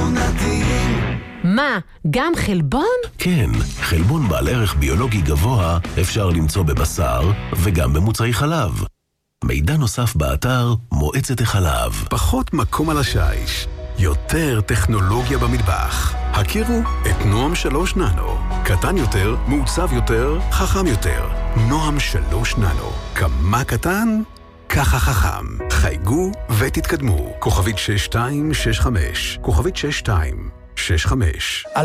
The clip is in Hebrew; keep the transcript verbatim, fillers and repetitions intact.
עונתיים. מה, גם חלבון? כן, חלבון בעל ערך ביולוגי גבוה אפשר למצוא בבשר וגם במוצרי חלב. מידע נוסף באתר מועצת החלב. פחות מקום על השיש, יותר טכנולוגיה במטבח. הכירו את נועם שלוש ננו. קטן יותר, מעוצב יותר, חכם יותר. נועם שלוש ננו. כמה קטן? ככה חכם. חייגו ותתקדמו. כוכבית שש שתיים שש חמש. כוכבית שש שתיים שש חמש.